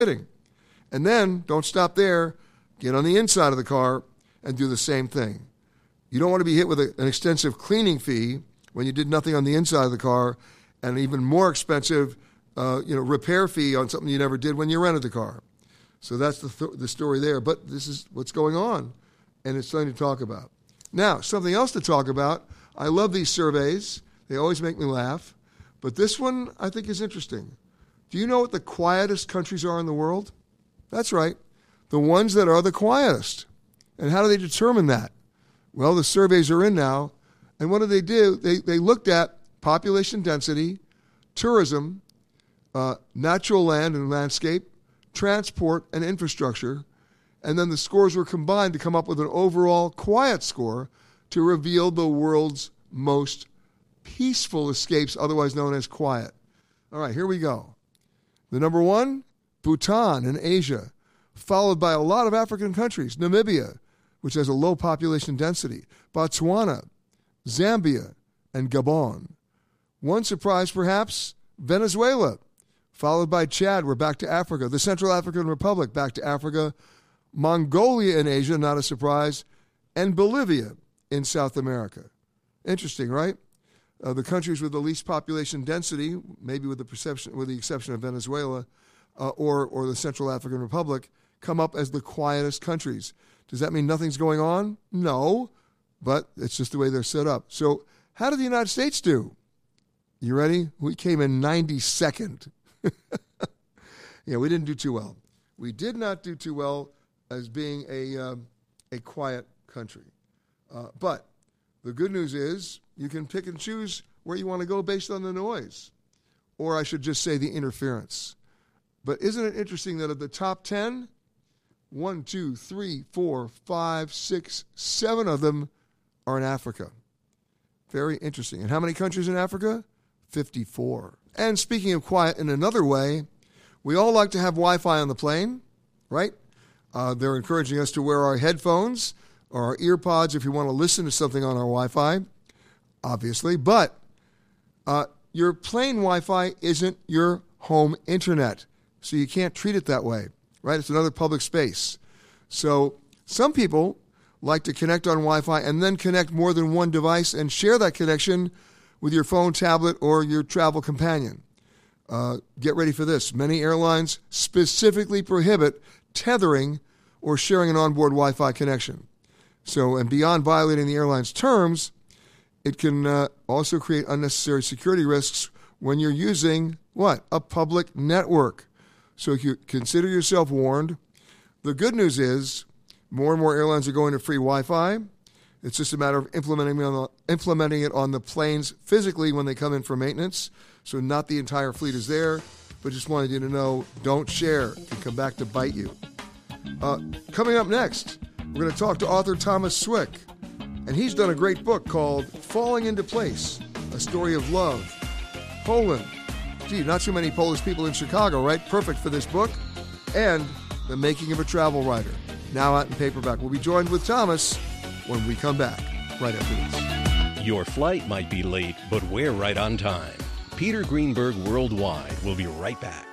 kidding. And then, don't stop there. Get on the inside of the car and do the same thing. You don't want to be hit with an extensive cleaning fee when you did nothing on the inside of the car, and an even more expensive repair fee on something you never did when you rented the car. So that's the story there. But this is what's going on, and it's something to talk about. Now, something else to talk about. I love these surveys. They always make me laugh. But this one, I think, is interesting. Do you know what the quietest countries are in the world? That's right, the ones that are the quietest. And how do they determine that? Well, the surveys are in now. And what do? They looked at population density, tourism, natural land and landscape, transport, and infrastructure. And then the scores were combined to come up with an overall quiet score to reveal the world's most peaceful escapes, otherwise known as quiet. All right, here we go. The number one, Bhutan in Asia, followed by a lot of African countries, Namibia, which has a low population density, Botswana, Zambia, and Gabon. One surprise, perhaps, Venezuela, followed by Chad, we're back to Africa, the Central African Republic, back to Africa, Mongolia in Asia, not a surprise, and Bolivia in South America. Interesting, right? The countries with the least population density, maybe with the exception of Venezuela or the Central African Republic, come up as the quietest countries. Does that mean nothing's going on? No, but it's just the way they're set up. So how did the United States do? You ready? We came in 92nd. Yeah, we didn't do too well. We did not do too well as being a quiet country. But the good news is you can pick and choose where you want to go based on the noise, or I should just say the interference. But isn't it interesting that of the top 10, 1, 2, 3, 4, 5, 6, 7 of them are in Africa. Very interesting. And how many countries in Africa? 54. And speaking of quiet in another way, we all like to have Wi-Fi on the plane, right? They're encouraging us to wear our headphones or our ear pods if you want to listen to something on our Wi-Fi, obviously. But your plane Wi-Fi isn't your home internet, so you can't treat it that way, right? It's another public space. So some people like to connect on Wi-Fi and then connect more than one device and share that connection with your phone, tablet, or your travel companion. Get ready for this. Many airlines specifically prohibit tethering or sharing an onboard Wi-Fi connection. So, and beyond violating the airline's terms, it can also create unnecessary security risks when you're using, what? A public network. So you consider yourself warned. The good news is more and more airlines are going to free Wi-Fi. It's just a matter of implementing it on the planes physically when they come in for maintenance. So not the entire fleet is there, but just wanted you to know, don't share. It can come back to bite you. Coming up next, we're going to talk to author Thomas Swick, and he's done a great book called Falling into Place, a story of love. Poland. Gee, not too many Polish people in Chicago, right? Perfect for this book. And The Making of a Travel Writer, now out in paperback. We'll be joined with Thomas when we come back, right after this. Your flight might be late, but we're right on time. Peter Greenberg Worldwide will be right back.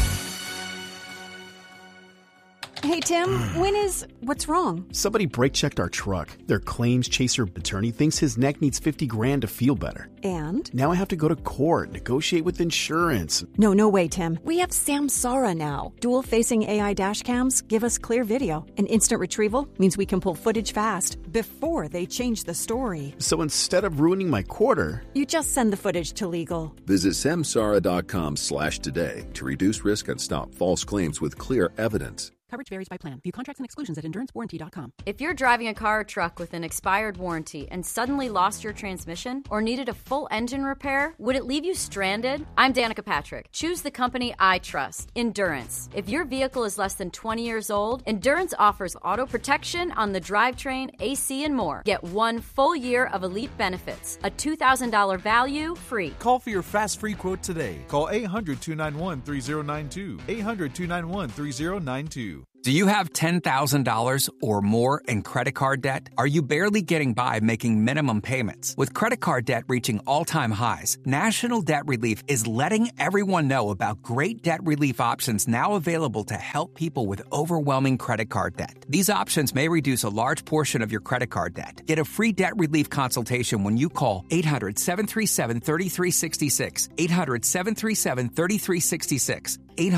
Hey, Tim, what's wrong? Somebody brake checked our truck. Their claims chaser attorney thinks his neck needs $50,000 to feel better. And? Now I have to go to court, negotiate with insurance. No way, Tim. We have Samsara now. Dual-facing AI dash cams give us clear video. And instant retrieval means we can pull footage fast before they change the story. So instead of ruining my quarter, you just send the footage to legal. Visit samsara.com/today to reduce risk and stop false claims with clear evidence. Coverage varies by plan. View contracts and exclusions at endurancewarranty.com. If you're driving a car or truck with an expired warranty and suddenly lost your transmission or needed a full engine repair, would it leave you stranded? I'm Danica Patrick. Choose the company I trust, Endurance. If your vehicle is less than 20 years old, Endurance offers auto protection on the drivetrain, AC, and more. Get 1 full year of elite benefits, a $2,000 value free. Call for your fast free quote today. Call 800-291-3092. 800-291-3092. Do you have $10,000 or more in credit card debt? Are you barely getting by making minimum payments? With credit card debt reaching all-time highs, National Debt Relief is letting everyone know about great debt relief options now available to help people with overwhelming credit card debt. These options may reduce a large portion of your credit card debt. Get a free debt relief consultation when you call 800-737-3366. 800-737-3366.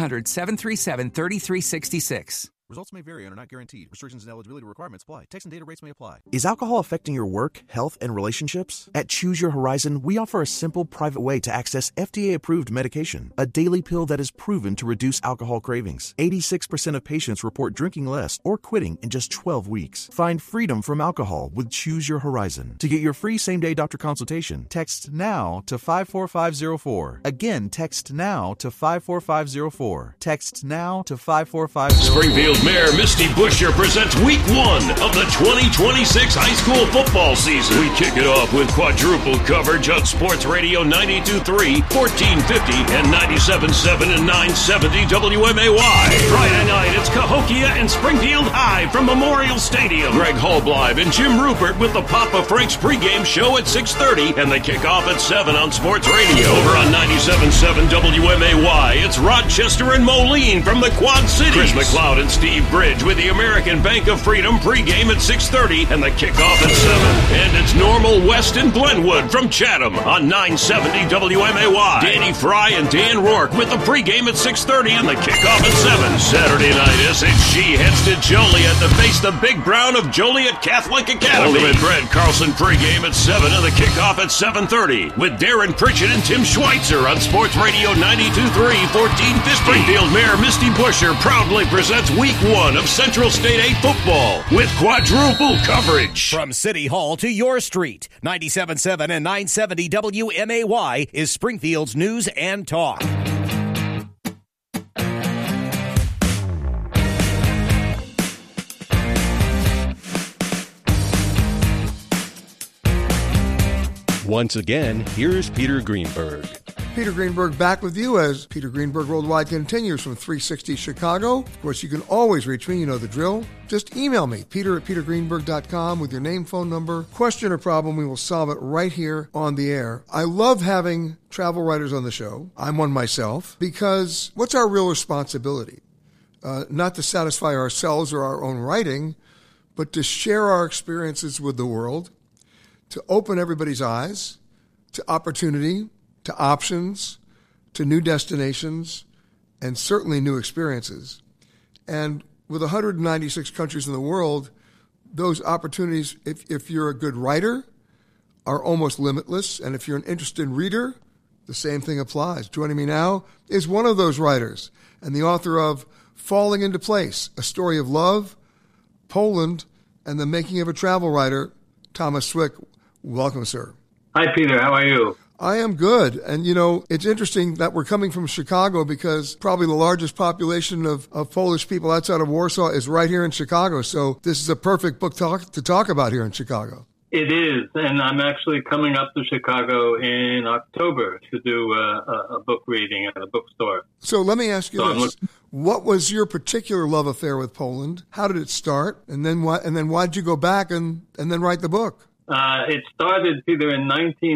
800-737-3366. Results may vary and are not guaranteed. Restrictions and eligibility requirements apply. Text and data rates may apply. Is alcohol affecting your work, health, and relationships? At Choose Your Horizon, we offer a simple, private way to access FDA-approved medication, a daily pill that is proven to reduce alcohol cravings. 86% of patients report drinking less or quitting in just 12 weeks. Find freedom from alcohol with Choose Your Horizon. To get your free same-day doctor consultation, text NOW to 54504. Again, text NOW to 54504. Text NOW to 54504. Springfield Mayor Misty Buscher presents Week 1 of the 2026 high school football season. We kick it off with quadruple coverage on Sports Radio 92.3, 1450, and 97.7 and 970 WMAY. Friday night, it's Cahokia and Springfield High from Memorial Stadium. Greg Hallbleib and Jim Rupert with the Papa Frank's pregame show at 6:30 and the kickoff at 7 on Sports Radio. Over on 97.7 WMAY, it's Rochester and Moline from the Quad Cities. Chris McLeod and Steve Bridge with the American Bank of Freedom pregame at 6:30 and the kickoff at 7. And it's Normal West and Glenwood from Chatham on 970 WMAY. Danny Fry and Dan Rourke with the pregame at 6:30 and the kickoff at 7. Saturday night, SHG heads to Joliet to face the Big Brown of Joliet Catholic Academy. Ultimate Bread Carlson pregame at 7 and the kickoff at 7:30 with Darren Pritchett and Tim Schweitzer on Sports Radio 92.3, 1450. Springfield Mayor Misty Buscher proudly presents Week 1 of Central State 8 football with quadruple coverage. From City Hall to your street, 97.7 and 970 WMAY is Springfield's News and Talk. Once again, here's Peter Greenberg. Peter Greenberg back with you as Peter Greenberg Worldwide continues from 360 Chicago. Of course, you can always reach me. You know the drill. Just email me, peter@petergreenberg.com with your name, phone number, question or problem. We will solve it right here on the air. I love having travel writers on the show. I'm one myself because what's our real responsibility? Not to satisfy ourselves or our own writing, but to share our experiences with the world, to open everybody's eyes to opportunity, to options, to new destinations, and certainly new experiences. And with 196 countries in the world, those opportunities, if you're a good writer, are almost limitless. And if you're an interested reader, the same thing applies. Joining me now is one of those writers and the author of Falling into Place, A Story of Love, Poland, and the Making of a Travel Writer, Thomas Swick. Welcome, sir. Hi, Peter. How are you? I am good. And, you know, it's interesting that we're coming from Chicago because probably the largest population of Polish people outside of Warsaw is right here in Chicago. So this is a perfect book to talk about here in Chicago. It is. And I'm actually coming up to Chicago in October to do a book reading at a bookstore. So let me ask you this. What was your particular love affair with Poland? How did it start? And then why did you go back and then write the book? It started, Peter, in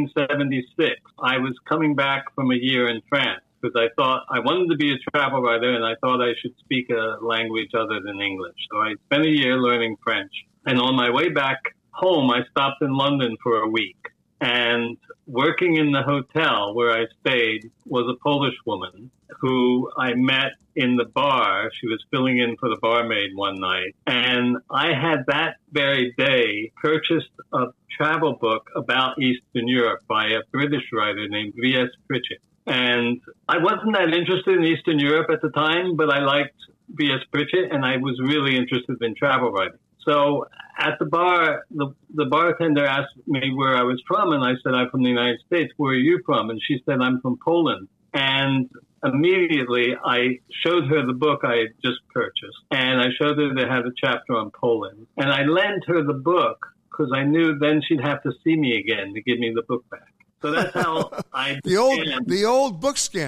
1976. I was coming back from a year in France because I thought I wanted to be a travel writer and I thought I should speak a language other than English. So I spent a year learning French. And on my way back home, I stopped in London for a week. And working in the hotel where I stayed was a Polish woman who I met in the bar. She was filling in for the barmaid one night. And I had that very day purchased a travel book about Eastern Europe by a British writer named V.S. Pritchett. And I wasn't that interested in Eastern Europe at the time, but I liked V.S. Pritchett and I was really interested in travel writing. So at the bar, the bartender asked me where I was from, and I said, I'm from the United States. Where are you from? And she said, I'm from Poland. And immediately I showed her the book I had just purchased, and I showed her that it had a chapter on Poland. And I lent her the book because I knew then she'd have to see me again to give me the book back. So that's how I the old book scam.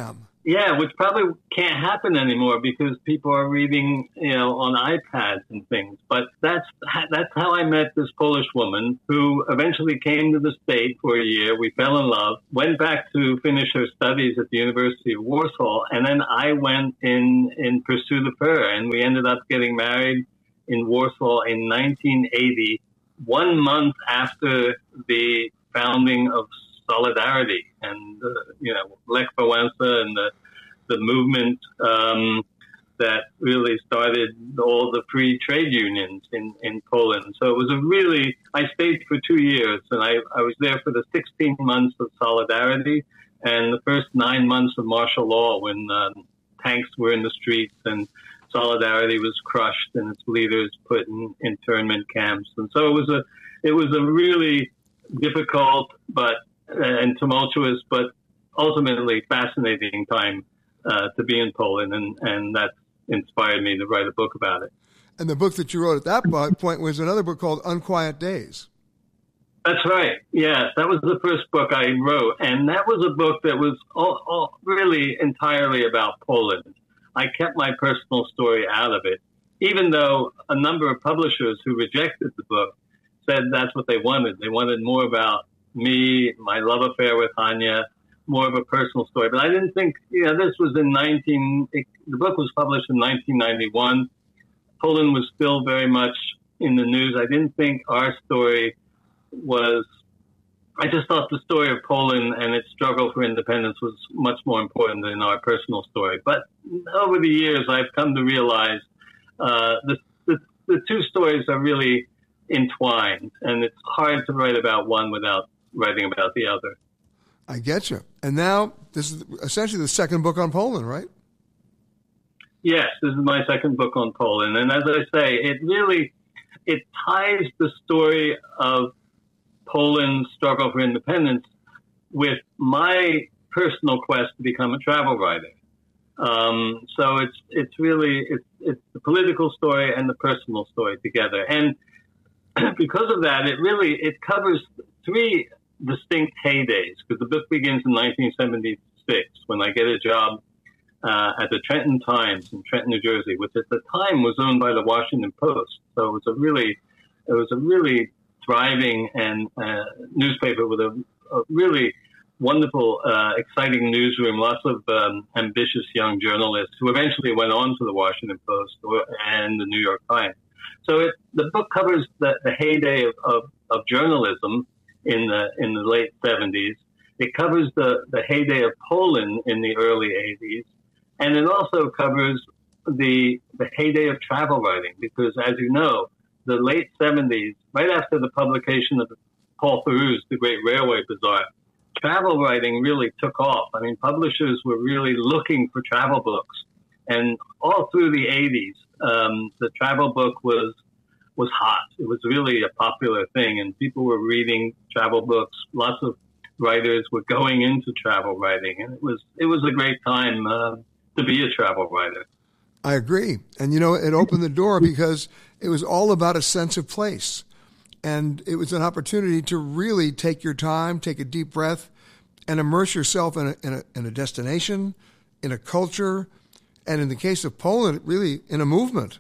Yeah, which probably can't happen anymore because people are reading, on iPads and things. But that's how I met this Polish woman who eventually came to the States for a year. We fell in love, went back to finish her studies at the University of Warsaw, and then I went in pursuit of her, and we ended up getting married in Warsaw in 1980, 1 month after the founding of Solidarity and Lech Wałęsa and the movement that really started all the free trade unions in Poland. So it was I stayed for 2 years, and I was there for the 16 months of Solidarity and the first 9 months of martial law when tanks were in the streets and Solidarity was crushed and its leaders put in internment camps. And so it was a really difficult and tumultuous, but ultimately fascinating time to be in Poland, and that inspired me to write a book about it. And the book that you wrote at that point was another book called Unquiet Days. That's right. Yes, that was the first book I wrote, and that was a book that was all really entirely about Poland. I kept my personal story out of it, even though a number of publishers who rejected the book said that's what they wanted. They wanted more about me, my love affair with Hania, more of a personal story. But I didn't think, this was the book was published in 1991. Poland was still very much in the news. I didn't think our story I just thought the story of Poland and its struggle for independence was much more important than our personal story. But over the years, I've come to realize the two stories are really entwined, and it's hard to write about one without writing about the other. I get you. And now this is essentially the second book on Poland, right? Yes, this is my second book on Poland. And as I say, it ties the story of Poland's struggle for independence with my personal quest to become a travel writer. So it's really the political story and the personal story together. And because of that, it covers three distinct heydays, because the book begins in 1976 when I get a job at the Trenton Times in Trenton, New Jersey, which at the time was owned by the Washington Post. So it was a really thriving and newspaper with a really wonderful, exciting newsroom, lots of ambitious young journalists who eventually went on to the Washington Post and the New York Times. So the book covers the heyday of journalism in the late 70s. It covers the heyday of Poland in the early 80s. And it also covers the heyday of travel writing, because as you know, the late 70s, right after the publication of Paul Theroux's The Great Railway Bazaar, travel writing really took off. I mean, publishers were really looking for travel books. And all through the 80s, the travel book was hot. It was really a popular thing, and people were reading travel books. Lots of writers were going into travel writing, and it was a great time to be a travel writer. I agree. And, it opened the door because it was all about a sense of place. And it was an opportunity to really take your time, take a deep breath, and immerse yourself in a destination, in a culture, and in the case of Poland, really in a movement.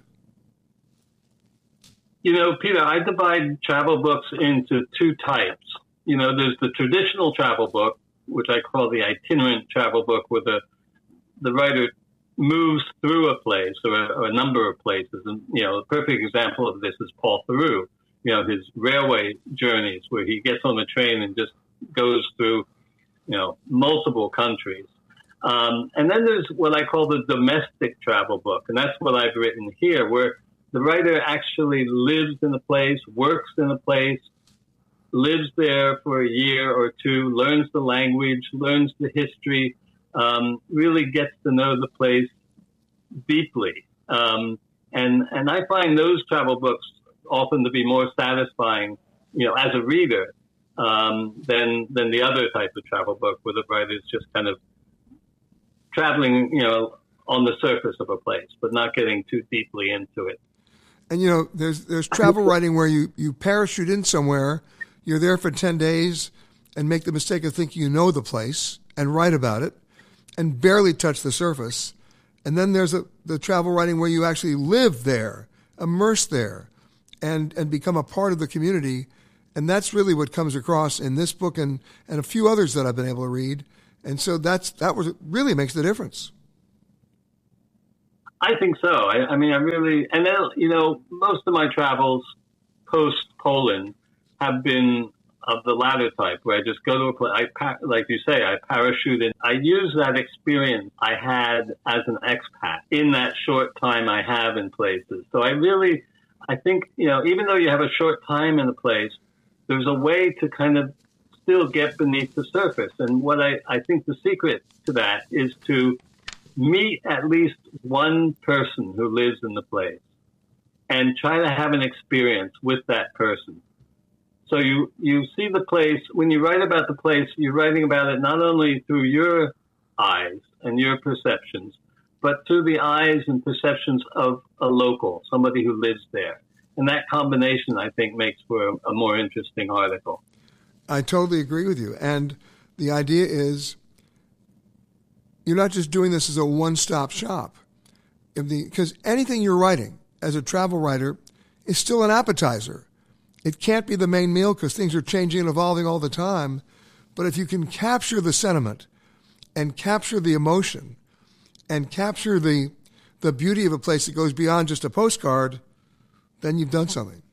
Peter, I divide travel books into two types. There's the traditional travel book, which I call the itinerant travel book, where the writer moves through a place or a number of places. And, a perfect example of this is Paul Theroux, his railway journeys, where he gets on the train and just goes through, multiple countries. And then there's what I call the domestic travel book. And that's what I've written here, where the writer actually lives in a place, works in a place, lives there for a year or two, learns the language, learns the history, really gets to know the place deeply. And I find those travel books often to be more satisfying, as a reader, than the other type of travel book where the writer is just kind of traveling, on the surface of a place, but not getting too deeply into it. And, there's travel writing where you parachute in somewhere, you're there for 10 days and make the mistake of thinking you know the place and write about it. and barely touch the surface. And then there's the travel writing where you actually live there, immerse there, and become a part of the community. And that's really what comes across in this book and a few others that I've been able to read. And so that really makes the difference. I think so. I mean, I really, and then, most of my travels post-Poland have been of the latter type, where I just go to a place, like you say, I parachute in. I use that experience I had as an expat in that short time I have in places. So I think, even though you have a short time in a place, there's a way to kind of still get beneath the surface. And what I think the secret to that is to meet at least one person who lives in the place and try to have an experience with that person. So you see the place, when you write about the place, you're writing about it not only through your eyes and your perceptions, but through the eyes and perceptions of a local, somebody who lives there. And that combination, I think, makes for a more interesting article. I totally agree with you. And the idea is you're not just doing this as a one-stop shop. Because anything you're writing as a travel writer is still an appetizer. It can't be the main meal because things are changing and evolving all the time. But if you can capture the sentiment and capture the emotion and capture the beauty of a place that goes beyond just a postcard, then you've done something.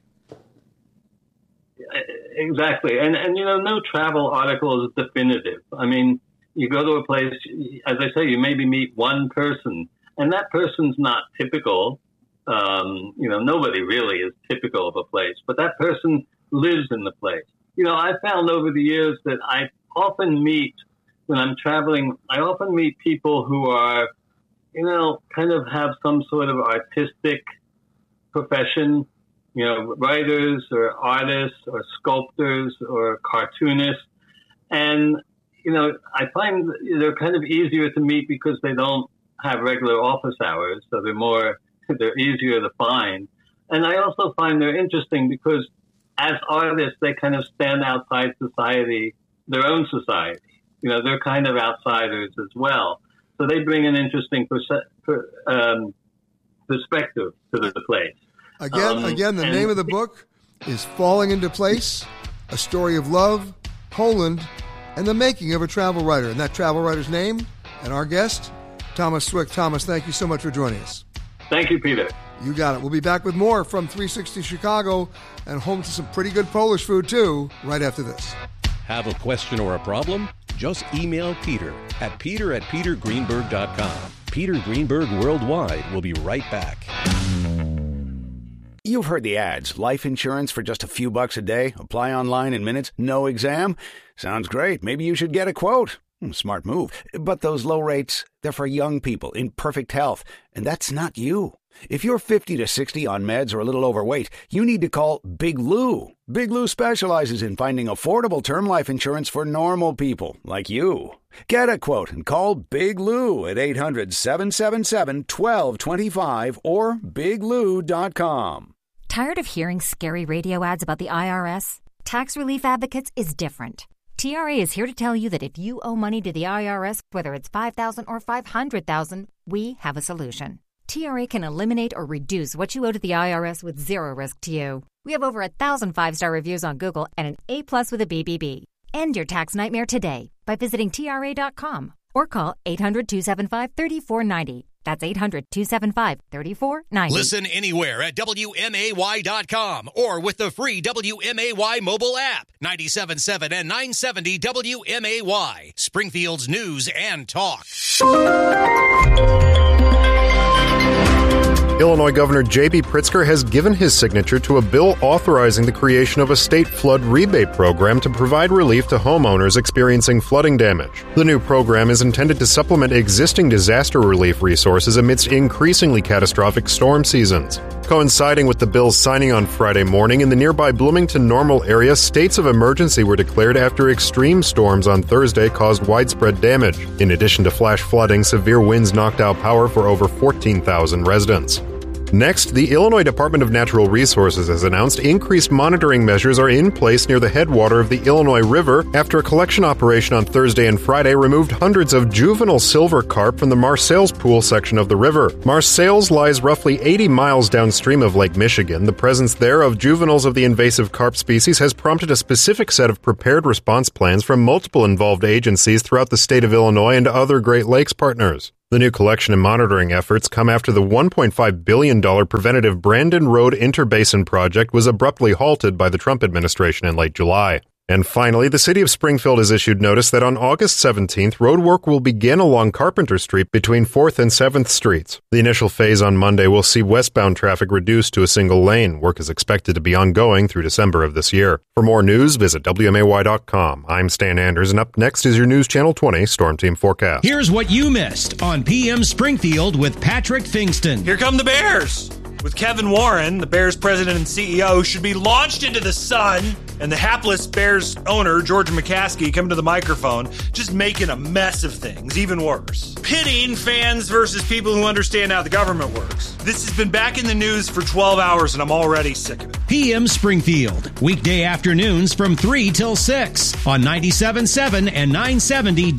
Exactly. And no travel article is definitive. I mean, you go to a place, as I say, you maybe meet one person, and that person's not typical. Nobody really is typical of a place, but that person lives in the place. I found over the years that I often meet, when I'm traveling, I often meet people who are, kind of have some sort of artistic profession, writers or artists or sculptors or cartoonists. And, I find they're kind of easier to meet because they don't have regular office hours, so they're easier to find. And I also find they're interesting because as artists, they kind of stand outside society, their own society. They're kind of outsiders as well. So they bring an interesting perspective to the place. Again, the name of the book is Falling into Place, A Story of Love, Poland, and the Making of a Travel Writer. And that travel writer's name and our guest, Thomas Swick. Thomas, thank you so much for joining us. Thank you, Peter. You got it. We'll be back with more from 360 Chicago and home to some pretty good Polish food, too, right after this. Have a question or a problem? Just email Peter at petergreenberg.com. Peter Greenberg Worldwide will be right back. You've heard the ads. Life insurance for just a few bucks a day. Apply online in minutes. No exam. Sounds great. Maybe you should get a quote. Smart move. But those low rates, they're for young people in perfect health. And that's not you. If you're 50 to 60 on meds or a little overweight, you need to call Big Lou. Big Lou specializes in finding affordable term life insurance for normal people like you. Get a quote and call Big Lou at 800-777-1225 or biglou.com. Tired of hearing scary radio ads about the IRS? Tax Relief Advocates is different. TRA is here to tell you that if you owe money to the IRS, whether it's $5,000 or $500,000, we have a solution. TRA can eliminate or reduce what you owe to the IRS with zero risk to you. We have over 1,000 5-star reviews on Google and an A+ with a BBB. End your tax nightmare today by visiting TRA.com or call 800-275-3490. That's 800-275-3490. Listen anywhere at WMAY.com or with the free WMAY mobile app. 97.7 and 970 WMAY. Springfield's news and talk. Illinois Governor J.B. Pritzker has given his signature to a bill authorizing the creation of a state flood rebate program to provide relief to homeowners experiencing flooding damage. The new program is intended to supplement existing disaster relief resources amidst increasingly catastrophic storm seasons. Coinciding with the bill's signing on Friday morning, in the nearby Bloomington-Normal area, states of emergency were declared after extreme storms on Thursday caused widespread damage. In addition to flash flooding, severe winds knocked out power for over 14,000 residents. Next, the Illinois Department of Natural Resources has announced increased monitoring measures are in place near the headwater of the Illinois River after a collection operation on Thursday and Friday removed hundreds of juvenile silver carp from the Marseilles Pool section of the river. Marseilles lies roughly 80 miles downstream of Lake Michigan. The presence there of juveniles of the invasive carp species has prompted a specific set of prepared response plans from multiple involved agencies throughout the state of Illinois and other Great Lakes partners. The new collection and monitoring efforts come after the $1.5 billion preventative Brandon Road Interbasin project was abruptly halted by the Trump administration in late July. And finally, the city of Springfield has issued notice that on August 17th, road work will begin along Carpenter Street between 4th and 7th Streets. The initial phase on Monday will see westbound traffic reduced to a single lane. Work is expected to be ongoing through December of this year. For more news, visit WMAY.com. I'm Stan Anders, and up next is your News Channel 20 Storm Team Forecast. Here's what you missed on PM Springfield with Patrick Fingston. Here come the Bears. With Kevin Warren, the Bears president and CEO, should be launched into the sun, and the hapless Bears owner, George McCaskey, coming to the microphone, just making a mess of things, even worse. Pitting fans versus people who understand how the government works. This has been back in the news for 12 hours, and I'm already sick of it. PM Springfield, weekday afternoons from 3 till 6 on 97.7 and 970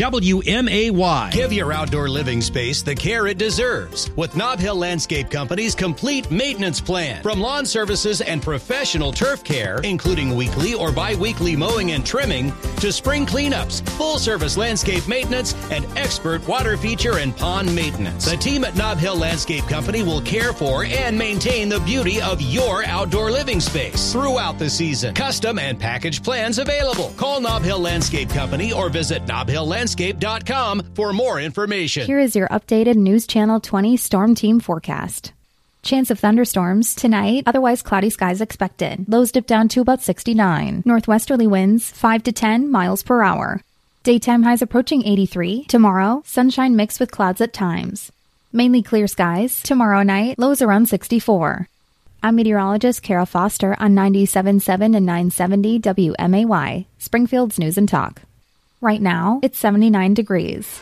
WMAY. Give your outdoor living space the care it deserves with Nob Hill Landscape Company's complete maintenance plan. From lawn services and professional turf care, including weekly or bi-weekly mowing and trimming, to spring cleanups, full-service landscape maintenance, and expert water feature and pond maintenance. The team at Nob Hill Landscape Company will care for and maintain the beauty of your outdoor living space throughout the season. Custom and package plans available. Call Nob Hill Landscape Company or visit nobhilllandscape.com for more information. Here is your updated News Channel 20 Storm Team forecast. Chance of thunderstorms tonight, otherwise cloudy skies expected. Lows dip down to about 69. Northwesterly winds 5 to 10 miles per hour. Daytime highs approaching 83. Tomorrow, sunshine mixed with clouds at times. Mainly clear skies. Tomorrow night, lows around 64. I'm meteorologist Kara Foster on 97.7 and 970 WMAY, Springfield's News and Talk. Right now, it's 79 degrees.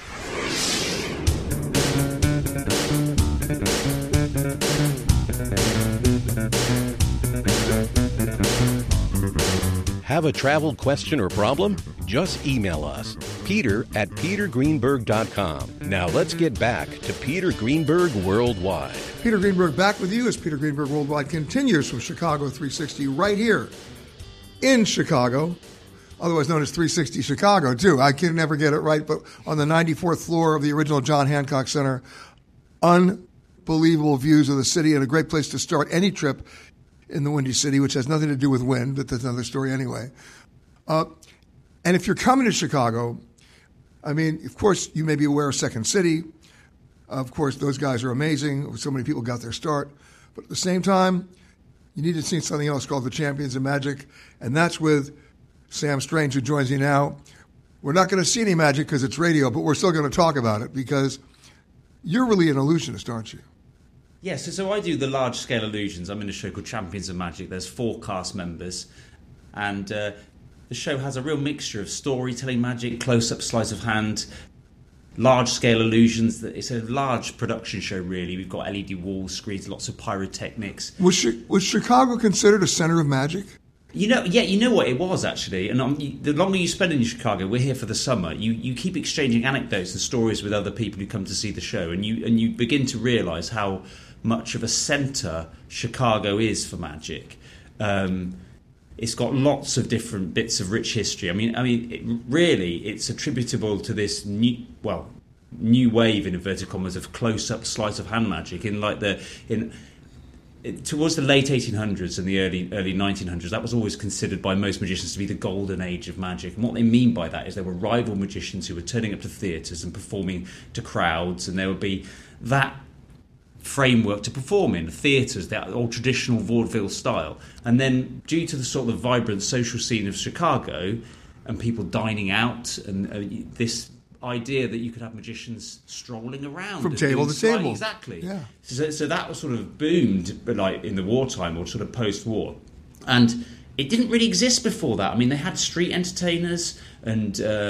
Have a travel question or problem? Just email us, peter@petergreenberg.com. Now let's get back to Peter Greenberg Worldwide. Peter Greenberg back with you as Peter Greenberg Worldwide continues from Chicago 360 right here in Chicago, otherwise known as 360 Chicago, too. I can never get it right, but on the 94th floor of the original John Hancock Center, unbelievable views of the city and a great place to start any trip in the Windy City, which has nothing to do with wind, but that's another story anyway. And if you're coming to Chicago, I mean, of course, you may be aware of Second City. Of course, those guys are amazing. So many people got their start. But at the same time, you need to see something else called the Champions of Magic, and that's with Sam Strange, who joins you now. We're not going to see any magic because it's radio, but we're still going to talk about it because you're really an illusionist, aren't you? Yes, so I do the large-scale illusions. I'm in a show called Champions of Magic. There's 4 cast members, and the show has a real mixture of storytelling magic, close-up sleight of hand, large-scale illusions. It's a large production show, really. We've got LED wall screens, lots of pyrotechnics. Was Chicago considered a center of magic? You know what it was, actually. And the longer you spend in Chicago, we're here for the summer, you keep exchanging anecdotes and stories with other people who come to see the show, and you begin to realise how much of a centre Chicago is for magic. It's got lots of different bits of rich history. I mean, it's attributable to this new wave, in inverted commas, of close-up sleight of hand magic towards the late 1800s and the early 1900s. That was always considered by most magicians to be the golden age of magic. And what they mean by that is there were rival magicians who were turning up to theatres and performing to crowds, and there would be that framework to perform in theatres, that old traditional vaudeville style. And then, due to the sort of vibrant social scene of Chicago and people dining out, and this idea that you could have magicians strolling around from table to table, exactly. Yeah. So that was sort of boomed, like in the wartime or sort of post-war, and it didn't really exist before that. I mean, they had street entertainers and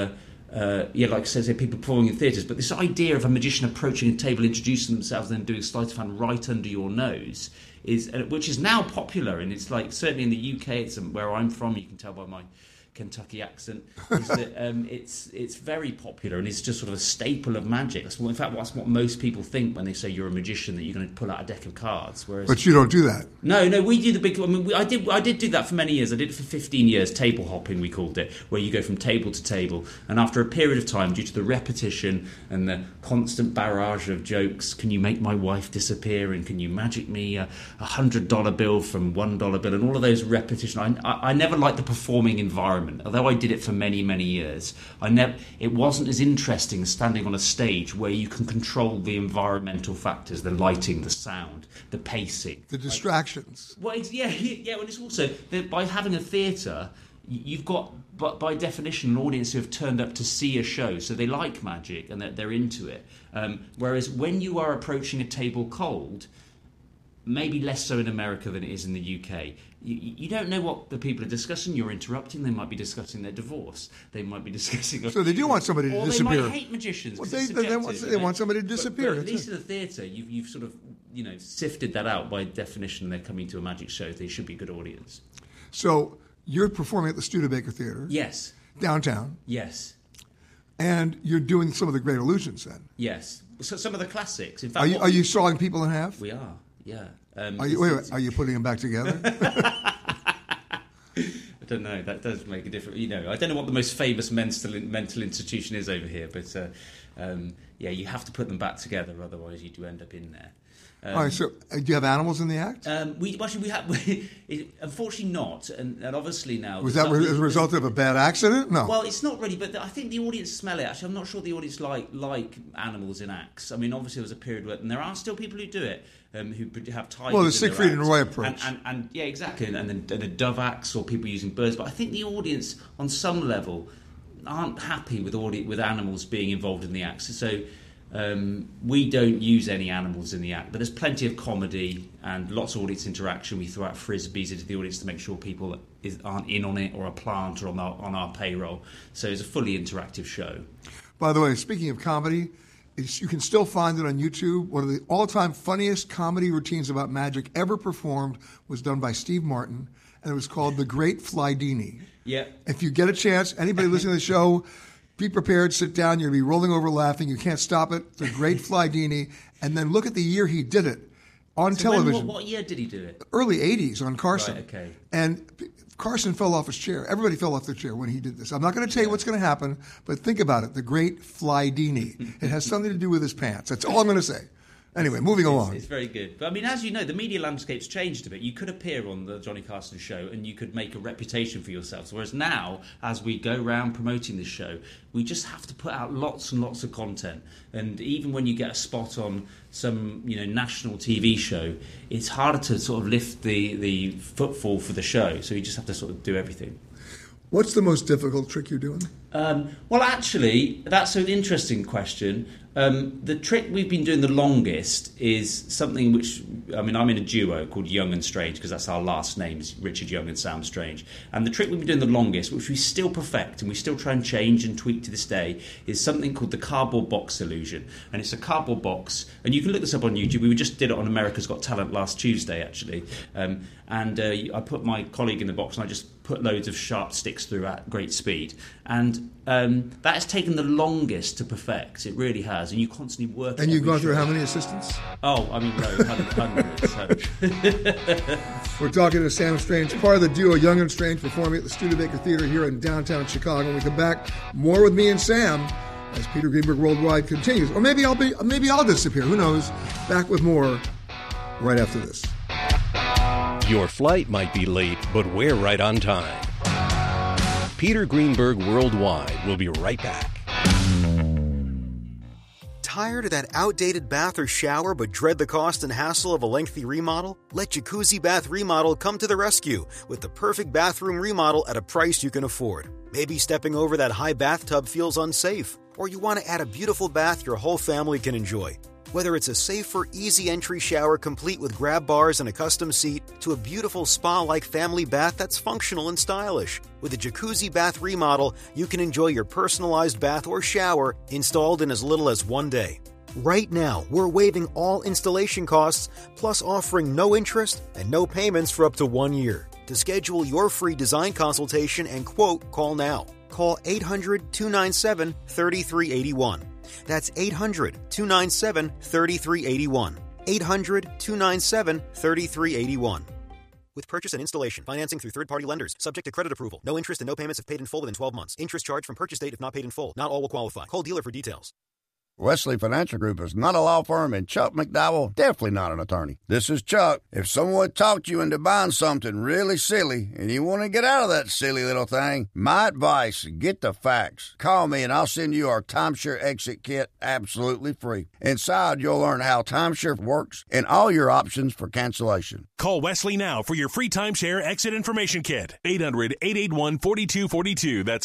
like I said, people performing in theatres, but this idea of a magician approaching a table, introducing themselves, and then doing sleight of hand right under your nose, which is now popular, and it's like, certainly in the UK, it's where I'm from, you can tell by my Kentucky accent, is that it's very popular, and it's just sort of a staple of magic. That's what most people think when they say you're a magician, that you're going to pull out a deck of cards. But you don't do that. No, we do the big. I mean, I did do that for many years. I did it for 15 years. Table hopping, we called it, where you go from table to table, and after a period of time, due to the repetition and the constant barrage of jokes, can you make my wife disappear, and can you magic me a $100 bill from $1 bill, and all of those repetition. I never liked the performing environment. Although I did it for many, many years, it wasn't as interesting as standing on a stage where you can control the environmental factors, the lighting, the sound, the pacing, the distractions. Well, and it's also that by having a theatre, you've got, by definition, an audience who have turned up to see a show, so they like magic and they're into it. Whereas when you are approaching a table cold, maybe less so in America than it is in the UK. You don't know what the people are discussing. You're interrupting. They might be discussing their divorce. They might be discussing... So they do want somebody to disappear. Or they might hate magicians. Well, they want somebody to disappear. But at least in the theatre, you've sort of sifted that out. By definition, they're coming to a magic show. They should be a good audience. So you're performing at the Studebaker Theatre. Yes. Downtown. Yes. And you're doing some of the Great Illusions then. Yes. So some of the classics. In fact, are you sawing people in half? We are. Yeah. Are you putting them back together? I don't know. That does make a difference. I don't know what the most famous mental institution is over here, but you have to put them back together, otherwise you do end up in there. All right. So, do you have animals in the act? We have. Unfortunately, not. And obviously now. Was that as a result of a bad accident? No. Well, it's not really. But I think the audience smell it. Actually, I'm not sure the audience like animals in acts. I mean, obviously, there was a period where, and there are still people who do it, who have tigers. Well, the Siegfried and Roy approach. And yeah, exactly. And then the dove acts, or people using birds. But I think the audience, on some level, aren't happy with animals being involved in the acts. So. We don't use any animals in the act, but there's plenty of comedy and lots of audience interaction. We throw out frisbees into the audience to make sure people aren't in on it, or a plant, or on our payroll. So it's a fully interactive show. By the way, speaking of comedy, you can still find it on YouTube. One of the all-time funniest comedy routines about magic ever performed was done by Steve Martin, and it was called The Great Flydini. Yeah. If you get a chance, anybody listening to the show, be prepared, sit down, you're going to be rolling over laughing. You can't stop it. The Great Flydini. And then look at the year he did it on television. What year did he do it? Early 80s on Carson. Right, okay. And Carson fell off his chair. Everybody fell off their chair when he did this. I'm not going to tell you what's going to happen, but think about it. The Great Flydini. It has something to do with his pants. That's all I'm going to say. Anyway, moving along. It's very good. But I mean, as you know, the media landscape's changed a bit. You could appear on the Johnny Carson show and you could make a reputation for yourself. Whereas now, as we go around promoting this show, we just have to put out lots and lots of content. And even when you get a spot on some national TV show, it's harder to sort of lift the footfall for the show. So you just have to sort of do everything. What's the most difficult trick you're doing? Well, actually, that's an interesting question. The trick we've been doing the longest is something which, I'm in a duo called Young and Strange, because that's our last names, Richard Young and Sam Strange. And the trick we've been doing the longest, which we still perfect and we still try and change and tweak to this day, is something called the cardboard box illusion. And it's a cardboard box, and you can look this up on YouTube. We just did it on America's Got Talent last Tuesday, actually. I put my colleague in the box and I just put loads of sharp sticks through at great speed. And that has taken the longest to perfect. It really has. And you constantly work. And you've gone through how many assistants? Hundreds. We're talking to Sam Strange, part of the duo Young and Strange, performing at the Studebaker Theatre here in downtown Chicago. When we come back, more with me and Sam as Peter Greenberg Worldwide continues. Or maybe I'll disappear. Who knows? Back with more right after this. Your flight might be late, but we're right on time. Peter Greenberg Worldwide will be right back. Tired of that outdated bath or shower but dread the cost and hassle of a lengthy remodel? Let Jacuzzi Bath Remodel come to the rescue with the perfect bathroom remodel at a price you can afford. Maybe stepping over that high bathtub feels unsafe, or you want to add a beautiful bath your whole family can enjoy. Whether it's a safer, easy entry shower complete with grab bars and a custom seat, to a beautiful spa-like family bath that's functional and stylish. With a jacuzzi bath remodel, you can enjoy your personalized bath or shower installed in as little as 1 day. Right now, we're waiving all installation costs, plus offering no interest and no payments for up to 1 year. To schedule your free design consultation and quote, call now. Call 800-297-3381. That's 800-297-3381. 800-297-3381. With purchase and installation, financing through third-party lenders, subject to credit approval. No interest and no payments if paid in full within 12 months. Interest charged from purchase date if not paid in full. Not all will qualify. Call dealer for details. Wesley Financial Group is not a law firm, and Chuck McDowell definitely not an attorney. This is Chuck. If someone talked you into buying something really silly and you want to get out of that silly little thing, my advice, get the facts. Call me and I'll send you our timeshare exit kit absolutely free. Inside, you'll learn how timeshare works and all your options for cancellation. Call Wesley now for your free timeshare exit information kit. 800-881-4242. That's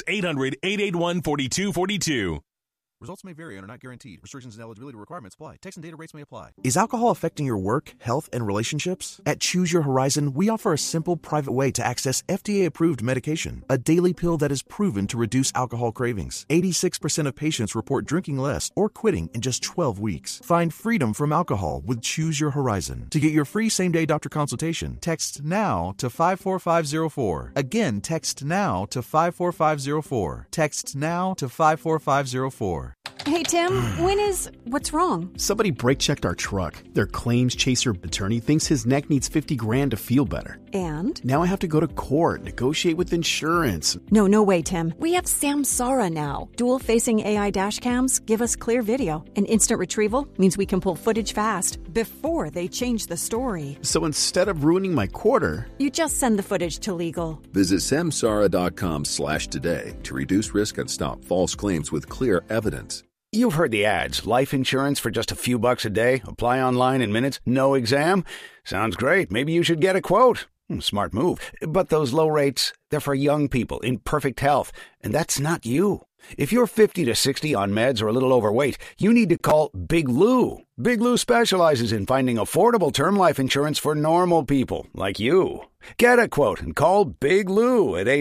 800-881-4242. Results may vary and are not guaranteed. Restrictions and eligibility requirements apply. Text and data rates may apply. Is alcohol affecting your work, health, and relationships? At Choose Your Horizon, we offer a simple, private way to access FDA-approved medication, a daily pill that is proven to reduce alcohol cravings. 86% of patients report drinking less or quitting in just 12 weeks. Find freedom from alcohol with Choose Your Horizon. To get your free same-day doctor consultation, text NOW to 54504. Again, text NOW to 54504. Text NOW to 54504. Hey, Tim, what's wrong? Somebody brake-checked our truck. Their claims chaser attorney thinks his neck needs $50,000 to feel better. And? Now I have to go to court, negotiate with insurance. No way, Tim. We have Samsara now. Dual-facing AI dash cams give us clear video, and instant retrieval means we can pull footage fast before they change the story. So instead of ruining my quarter, you just send the footage to legal. Visit samsara.com/today to reduce risk and stop false claims with clear evidence. You've heard the ads. Life insurance for just a few bucks a day. Apply online in minutes. No exam. Sounds great. Maybe you should get a quote. Smart move. But those low rates, they're for young people in perfect health. And that's not you. If you're 50 to 60 on meds or a little overweight, you need to call Big Lou. Big Lou specializes in finding affordable term life insurance for normal people like you. Get a quote and call Big Lou at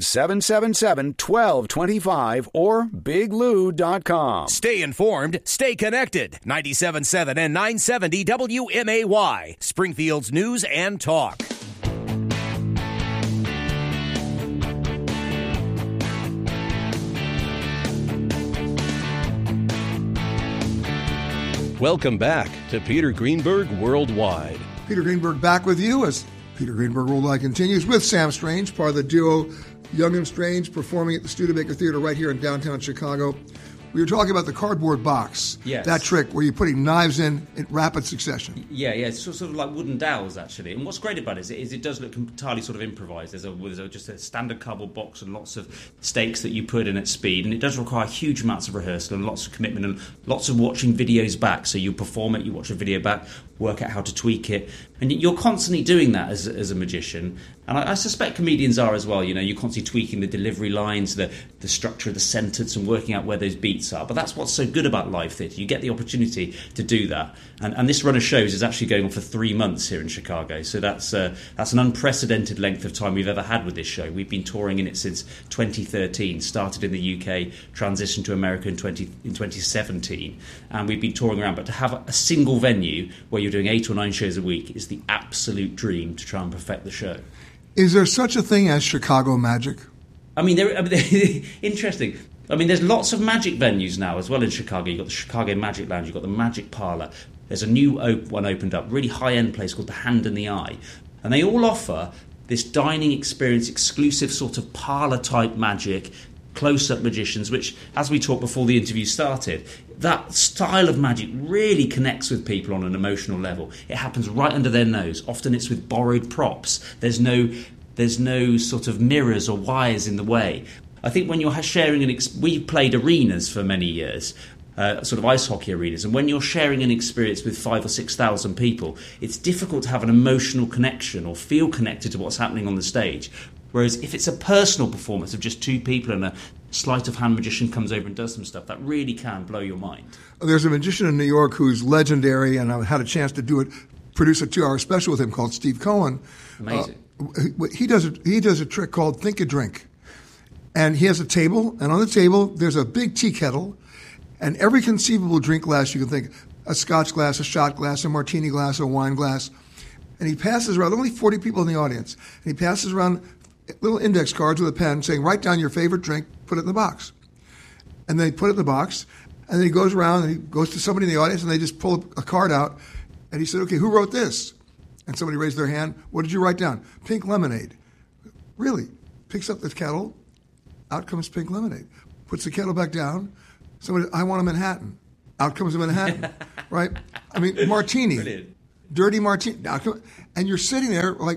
800-777-1225 or biglou.com. Stay informed, stay connected. 97.7 and 970 WMAY, Springfield's news and talk. Welcome back to Peter Greenberg Worldwide. Peter Greenberg back with you as Peter Greenberg Worldwide continues with Sam Strange, part of the duo Young and Strange, performing at the Studebaker Theater right here in downtown Chicago. We were talking about the cardboard box. Yes. That trick where you're putting knives in rapid succession. Yeah, it's sort of like wooden dowels, actually. And what's great about it is it does look entirely sort of improvised. There's just a standard cardboard box and lots of stakes that you put in at speed. And it does require huge amounts of rehearsal and lots of commitment and lots of watching videos back. So you perform it, you watch a video back, work out how to tweak it. And you're constantly doing that as a magician. And I suspect comedians are as well. You know, you're constantly tweaking the delivery lines, the structure of the sentence and working out where those beats are. But that's what's so good about live theatre. You get the opportunity to do that. And this run of shows is actually going on for 3 months here in Chicago. So that's an unprecedented length of time we've ever had with this show. We've been touring in it since 2013, started in the UK, transitioned to America in 2017. And we've been touring around. But to have a single venue where you're doing 8 or 9 shows a week is the absolute dream to try and perfect the show. Is there such a thing as Chicago magic? I mean, interesting. I mean, there's lots of magic venues now as well in Chicago. You've got the Chicago Magic Lounge, you've got the Magic Parlour. There's a new one opened up, really high-end place called the Hand and the Eye. And they all offer this dining experience, exclusive sort of parlour-type magic, close-up magicians, which, as we talked before the interview started, that style of magic really connects with people on an emotional level. It happens right under their nose. Often it's with borrowed props. There's no sort of mirrors or wires in the way. I think when you're sharing we've played arenas for many years, sort of ice hockey arenas, and when you're sharing an experience with 5,000 or 6,000 people, it's difficult to have an emotional connection or feel connected to what's happening on the stage. Whereas if it's a personal performance of just 2 people in a sleight of hand magician comes over and does some stuff, that really can blow your mind. There's a magician in New York who's legendary, and I had a chance to produce a 2-hour special with him called Steve Cohen. Amazing. He does a trick called Think a Drink. And he has a table, and on the table there's a big tea kettle, and every conceivable drink glass you can think, a scotch glass, a shot glass, a martini glass, a wine glass. And he passes around, only 40 people in the audience, and he passes around little index cards with a pen saying, write down your favorite drink, put it in the box. And they put it in the box, and then he goes around and he goes to somebody in the audience, and they just pull a card out, and he said, okay, who wrote this? And somebody raised their hand. What did you write down? Pink lemonade. Really? Picks up the kettle. Out comes pink lemonade. Puts the kettle back down. Somebody, I want a Manhattan. Out comes a Manhattan. Right? I mean, martini. Brilliant. Dirty martini. And you're sitting there like,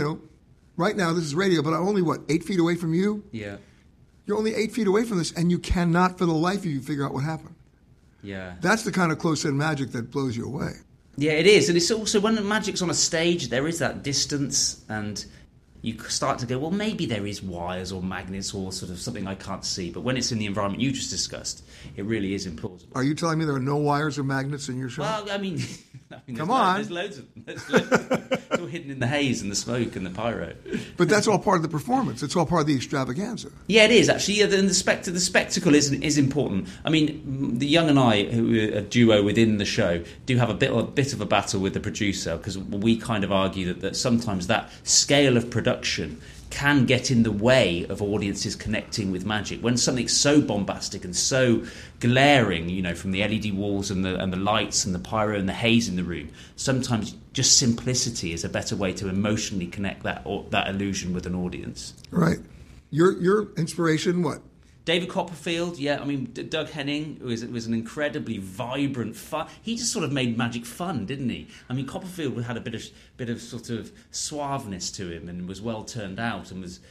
right now this is radio, but I'm only, 8 feet away from you? Yeah. You're only 8 feet away from this, and you cannot for the life of you figure out what happened. Yeah. That's the kind of close-in magic that blows you away. Yeah, it is. And it's also when the magic's on a stage, there is that distance, and you start to go, well, maybe there is wires or magnets or sort of something I can't see. But when it's in the environment you just discussed, it really is implausible. Are you telling me there are no wires or magnets in your show? Well, I mean come on. There's loads of them. It's all hidden in the haze and the smoke and the pyro. But that's all part of the performance. It's all part of the extravaganza. Yeah, it is, actually. Yeah, the spectacle is important. I mean, the Young and I, who are a duo within the show, do have a bit of a battle with the producer, because we kind of argue that sometimes that scale of production can get in the way of audiences connecting with magic. When something's so bombastic and so glaring, from the LED walls and the lights and the pyro and the haze in the room, sometimes just simplicity is a better way to emotionally connect that illusion with an audience. Right. Your inspiration, what? David Copperfield, yeah. I mean, Doug Henning was an incredibly vibrant, fun. He just sort of made magic fun, didn't he? I mean, Copperfield had a bit of sort of suaveness to him, and was well turned out, and was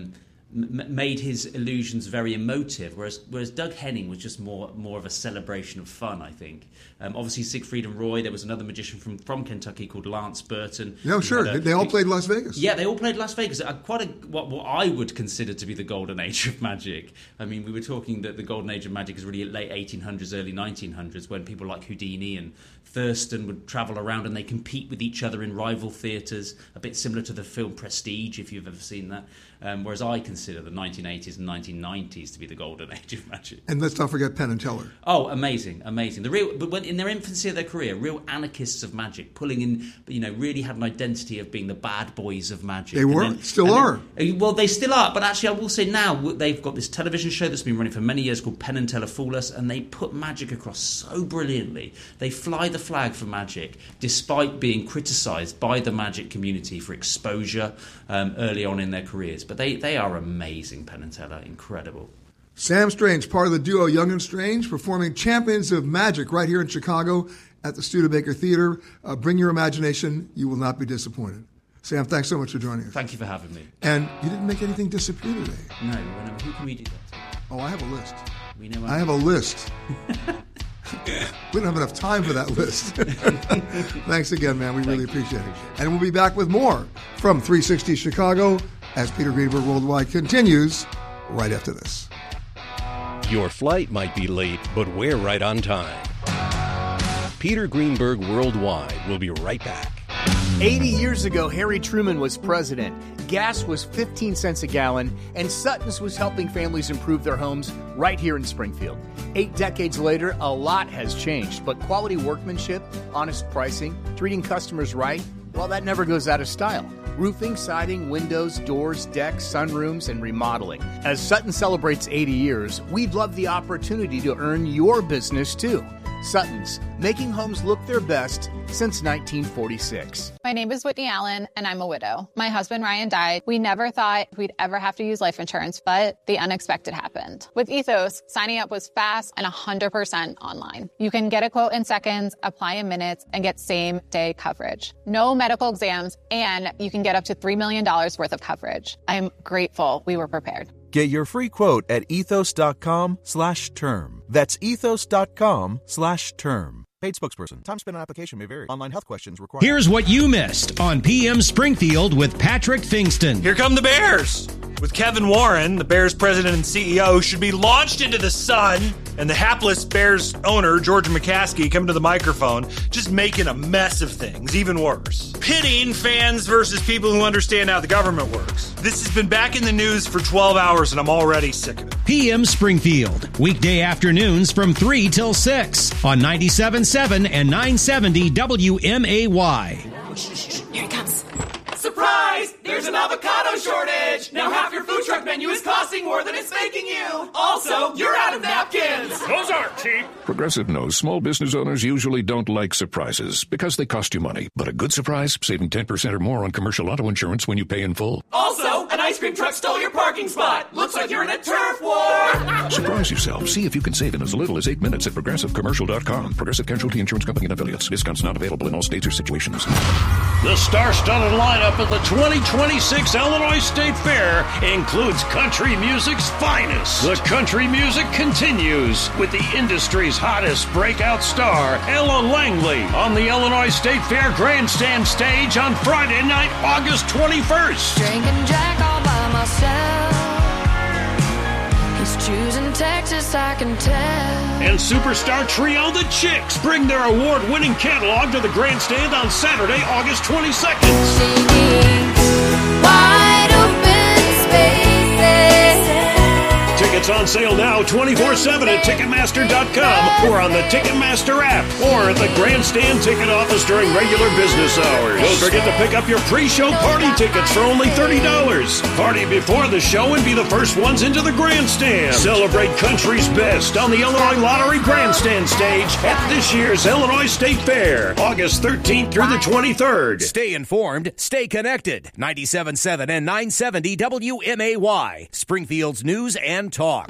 made his illusions very emotive. Whereas Doug Henning was just more of a celebration of fun, I think. Obviously, Siegfried and Roy. There was another magician from Kentucky called Lance Burton. Yeah, sure. They all played Las Vegas. Yeah, they all played Las Vegas. What I would consider to be the golden age of magic. I mean, we were talking that the golden age of magic is really late 1800s, early 1900s, when people like Houdini and Thurston would travel around and they compete with each other in rival theatres, a bit similar to the film Prestige, if you've ever seen that. Whereas I consider the 1980s and 1990s to be the golden age of magic. And let's not forget Penn and Teller. Oh, amazing. But when in their infancy of their career, real anarchists of magic, pulling in, really had an identity of being the bad boys of magic. They were, still are. Well, they still are, but actually I will say now they've got this television show that's been running for many years called Penn and Teller Fool Us, and they put magic across so brilliantly. They fly the flag for magic, despite being criticised by the magic community for exposure early on in their careers. But they are amazing, Penn and Teller, incredible. Sam Strange, part of the duo Young and Strange, performing Champions of Magic right here in Chicago at the Studebaker Theater. Bring your imagination. You will not be disappointed. Sam, thanks so much for joining us. Thank you for having me. And you didn't make anything disappear today. No, who can we do that to? Oh, I have a list. I have a list. We don't have enough time for that list. Thanks again, man. We really appreciate it. And we'll be back with more from 360 Chicago as Peter Greenberg Worldwide continues right after this. Your flight might be late, but we're right on time. Peter Greenberg Worldwide will be right back. 80 years ago, Harry Truman was president. Gas was 15 cents a gallon, and Sutton's was helping families improve their homes right here in Springfield. 8 decades later, a lot has changed, but quality workmanship, honest pricing, treating customers right, well, that never goes out of style. Roofing, siding, windows, doors, decks, sunrooms, and remodeling. As Sutton celebrates 80 years, we'd love the opportunity to earn your business too. Sutton's, making homes look their best since 1946. My name is Whitney Allen, and I'm a widow. My husband, Ryan, died. We never thought we'd ever have to use life insurance, but the unexpected happened. With Ethos, signing up was fast and 100% online. You can get a quote in seconds, apply in minutes, and get same-day coverage. No medical exams, and you can get up to $3 million worth of coverage. I'm grateful we were prepared. Get your free quote at ethos.com/term. That's ethos.com/term. Paid spokesperson. Time spent on application may vary. Online health questions required. Here's what you missed on PM Springfield with Patrick Fingston. Here come the Bears. with Kevin Warren, the Bears president and CEO, should be launched into the sun, and the hapless Bears owner, George McCaskey, coming to the microphone, just making a mess of things, even worse. Pitting fans versus people who understand how the government works. This has been back in the news for 12 hours, and I'm already sick of it. PM Springfield, weekday afternoons from 3 till 6 on 97.7 and 970 WMAY. Here it comes. Surprise! There's an avocado shortage! Now half your food truck menu is costing more than it's making you! Also, you're out of napkins! Those aren't cheap! Progressive knows small business owners usually don't like surprises because they cost you money. But a good surprise, saving 10% or more on commercial auto insurance when you pay in full. Also, an ice cream truck stole your parking spot! Looks like you're in a turf war! Surprise yourself. See if you can save in as little as 8 minutes at ProgressiveCommercial.com. Progressive Casualty Insurance Company and Affiliates. Discounts not available in all states or situations. The star-studded lineup at the 2026 Illinois State Fair includes country music's finest. The country music continues with the industry's hottest breakout star, Ella Langley, on the Illinois State Fair grandstand stage on Friday night, August 21st. Drinking Jack all by myself. He's choosing Texas, I can tell. And superstar trio The Chicks bring their award-winning catalog to the grandstand on Saturday, August 22nd. Wide open spaces. Tickets on sale now 24/7 at Ticketmaster.com or on the Ticketmaster app or at the grandstand ticket office during regular business hours. Don't forget to pick up your pre-show party tickets for only $30. Party before the show and be the first ones into the grandstand. Celebrate country's best on the Illinois Lottery grandstand stage at this year's Illinois State Fair, August 13th through the 23rd. Stay informed, stay connected. 97.7 and 970 WMAY, Springfield's news and talk.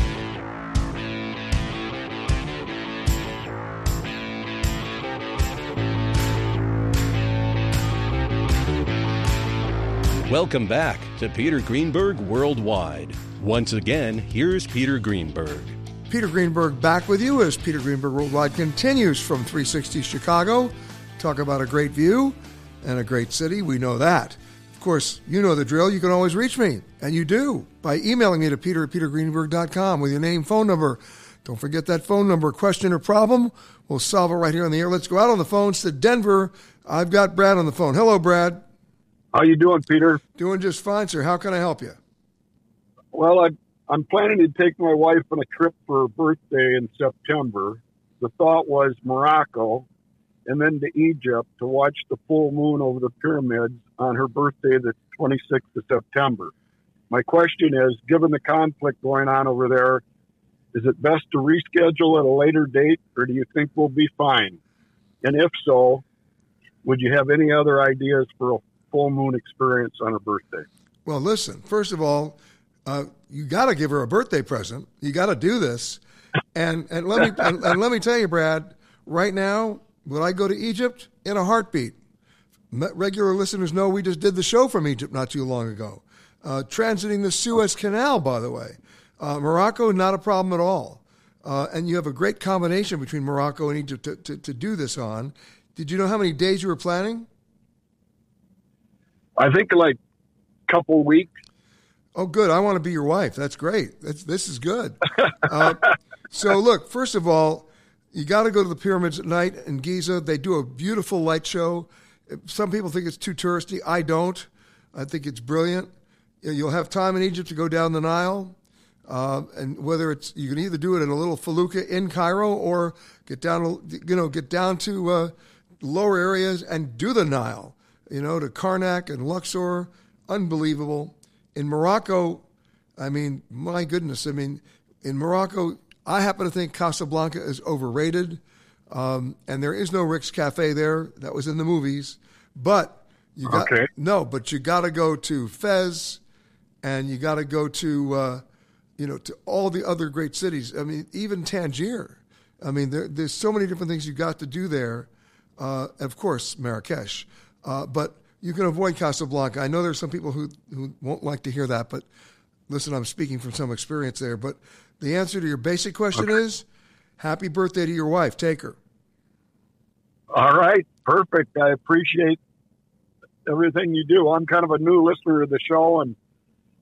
Welcome back to Peter Greenberg Worldwide. Once again, here's Peter Greenberg. Peter Greenberg back with you as Peter Greenberg Worldwide continues from 360 Chicago. Talk about a great view and a great city. We know that. Of course, you know the drill. You can always reach me, and you do, by emailing me to peter@petergreenberg.com with your name, phone number. Don't forget that phone number. Question or problem, we'll solve it right here on the air. Let's go out on the phones to Denver. I've got Brad on the phone. Hello, Brad. How you doing, Peter? Doing just fine, sir. How can I help you? Well, I'm planning to take my wife on a trip for her birthday in September. The thought was Morocco and then to Egypt to watch the full moon over the pyramids on her birthday, the 26th of September. My question is, given the conflict going on over there, is it best to reschedule at a later date, or do you think we'll be fine? And if so, would you have any other ideas for a full moon experience on her birthday? Well, listen, first of all, you got to give her a birthday present. You got to do this. And let me tell you, Brad, right now, would I go to Egypt? In a heartbeat. Regular listeners know we just did the show from Egypt not too long ago. Transiting the Suez Canal, by the way. Morocco, not a problem at all. And you have a great combination between Morocco and Egypt to do this on. Did you know how many days you were planning? I think like a couple weeks. Oh, good. I want to be your wife. That's great. This is good. So, look, first of all, you got to go to the pyramids at night in Giza. They do a beautiful light show. Some people think it's too touristy. I don't. I think it's brilliant. You'll have time in Egypt to go down the Nile. And whether it's, you can either do it in a little felucca in Cairo or get down to lower areas and do the Nile, to Karnak and Luxor. Unbelievable. In Morocco, my goodness. In Morocco, I happen to think Casablanca is overrated. And there is no Rick's Cafe there. That was in the movies. But you got to go to Fez, and you got to go to to all the other great cities. Even Tangier. There's so many different things you got to do there. Of course, Marrakesh. But you can avoid Casablanca. I know there's some people who won't like to hear that, but listen, I'm speaking from some experience there. But the answer to your basic question is, happy birthday to your wife. Take her. All right. Perfect. I appreciate everything you do. I'm kind of a new listener to the show, and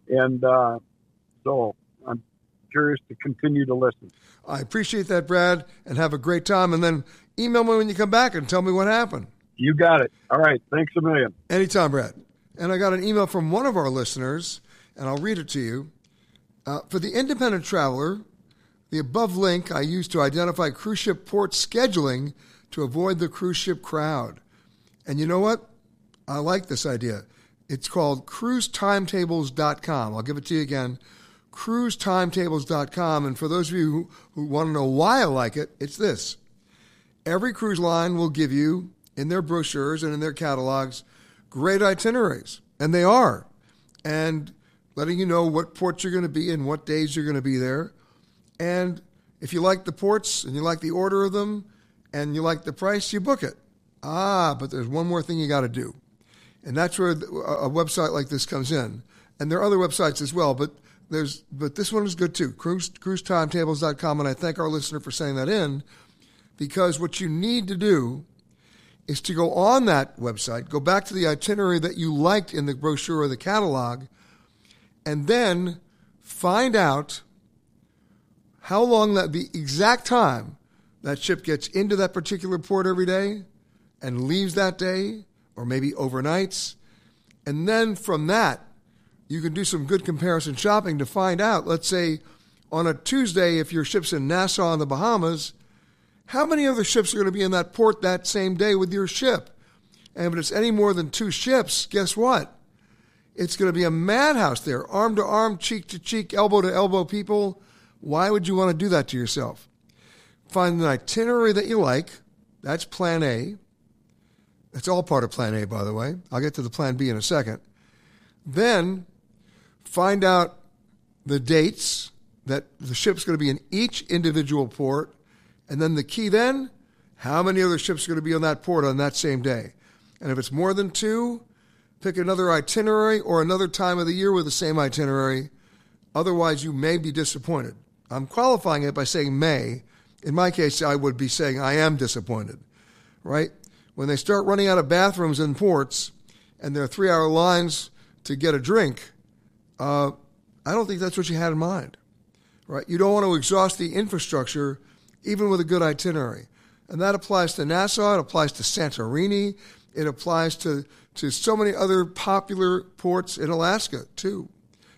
And so I'm curious to continue to listen. I appreciate that, Brad, and have a great time. And then email me when you come back and tell me what happened. You got it. All right. Thanks a million. Anytime, Brad. And I got an email from one of our listeners, and I'll read it to you. For the independent traveler, the above link I use to identify cruise ship port scheduling to avoid the cruise ship crowd. And you know what? I like this idea. It's called cruisetimetables.com. I'll give it to you again, cruisetimetables.com. And for those of you who want to know why I like it, it's this. Every cruise line will give you, in their brochures and in their catalogs, great itineraries. And they are. And letting you know what ports you're going to be in, what days you're going to be there. And if you like the ports and you like the order of them and you like the price, you book it. But there's one more thing you got to do. And that's where a website like this comes in. And there are other websites as well, but this one is good too, cruisetimetables.com. And I thank our listener for saying that in, because what you need to do is to go on that website, go back to the itinerary that you liked in the brochure or the catalog, and then find out how long the exact time that ship gets into that particular port every day and leaves that day, or maybe overnights. And then from that, you can do some good comparison shopping to find out, let's say on a Tuesday, if your ship's in Nassau in the Bahamas, how many other ships are going to be in that port that same day with your ship? And if it's any more than 2 ships, guess what? It's going to be a madhouse there, arm to arm, cheek to cheek, elbow to elbow people. Why would you want to do that to yourself? Find an itinerary that you like. That's Plan A. That's all part of Plan A, by the way. I'll get to the Plan B in a second. Then find out the dates that the ship's going to be in each individual port. And then the key then, how many other ships are going to be on that port on that same day? And if it's more than 2, pick another itinerary or another time of the year with the same itinerary. Otherwise, you may be disappointed. I'm qualifying it by saying may. In my case, I would be saying I am disappointed, right? When they start running out of bathrooms in ports and there are 3-hour lines to get a drink, I don't think that's what you had in mind, right? You don't want to exhaust the infrastructure even with a good itinerary. And that applies to Nassau, it applies to Santorini, it applies to so many other popular ports in Alaska too.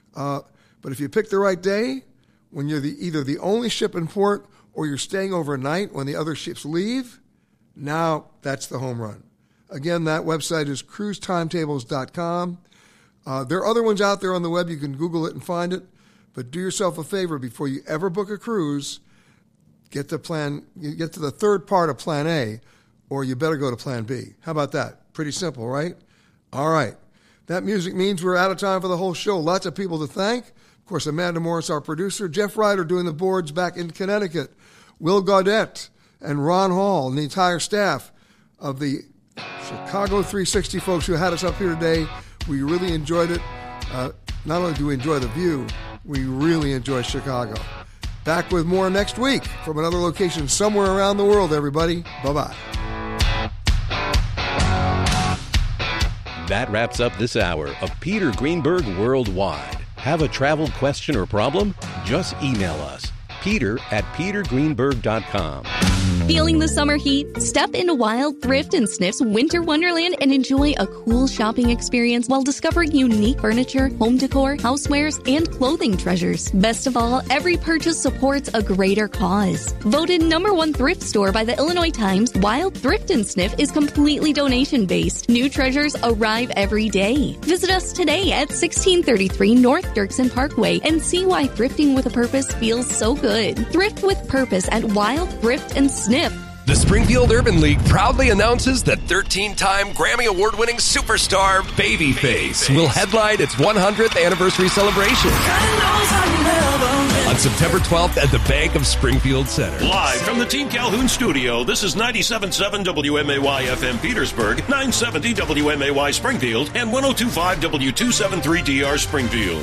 But if you pick the right day, when you're either the only ship in port or you're staying overnight when the other ships leave, now that's the home run. Again, that website is cruisetimetables.com. There are other ones out there on the web. You can Google it and find it. But do yourself a favor before you ever book a cruise, get to the third part of Plan A, or you better go to Plan B. How about that? Pretty simple, right? All right. That music means we're out of time for the whole show. Lots of people to thank. Of course, Amanda Morris, our producer. Jeff Ryder doing the boards back in Connecticut. Will Gaudette and Ron Hall and the entire staff of the Chicago 360 folks who had us up here today. We really enjoyed it. Not only do we enjoy the view, we really enjoy Chicago. Back with more next week from another location somewhere around the world, everybody. Bye-bye. That wraps up this hour of Peter Greenberg Worldwide. Have a travel question or problem? Just email us, peter@petergreenberg.com. Feeling the summer heat? Step into Wild Thrift and Sniff's Winter Wonderland and enjoy a cool shopping experience while discovering unique furniture, home decor, housewares, and clothing treasures. Best of all, every purchase supports a greater cause. Voted #1 thrift store by the Illinois Times, Wild Thrift and Sniff is completely donation-based. New treasures arrive every day. Visit us today at 1633 North Dirksen Parkway and see why thrifting with a purpose feels so good. Thrift with purpose at Wild Thrift and Sniff. The Springfield Urban League proudly announces that 13-time Grammy Award-winning superstar Babyface will headline its 100th anniversary celebration on September 12th at the Bank of Springfield Center. Live from the Team Calhoun studio, this is 97.7 WMAY FM Petersburg, 970 WMAY Springfield, and 102.5 W273DR Springfield.